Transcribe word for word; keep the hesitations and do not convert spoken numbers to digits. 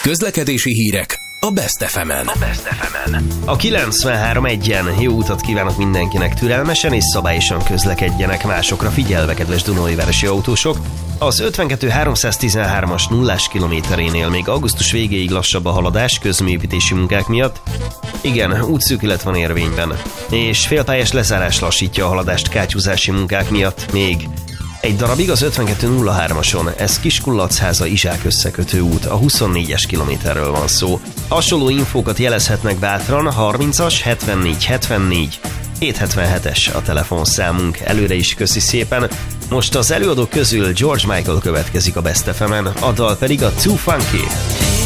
Közlekedési hírek a Best ef emen. A Best ef emen. A kilencvenhárom egyen jó utat kívánok mindenkinek, türelmesen és szabályosan közlekedjenek, másokra figyelve, kedves Dunaújvárosi autósok. Az ötvenkettő háromszáztizenhármas nullás kilométerénél még augusztus végéig lassabb a haladás közműépítési munkák miatt. Igen, útszűkület van érvényben, és félpályás lezárás lassítja a haladást kátyúzási munkák miatt még egy darabig az ötvenkettő nulla hármason, ez Kiskunlachháza-Izsák összekötő út, a huszonnégyes kilométerről van szó. Hasonló infókat jelezhetnek bátran, harmincas hetvennégy hetvennégy hétszázhetvenhetes a telefonszámunk, előre is köszi szépen. Most az előadók közül George Michael következik a Best ef emen, a dal pedig a Too Funky.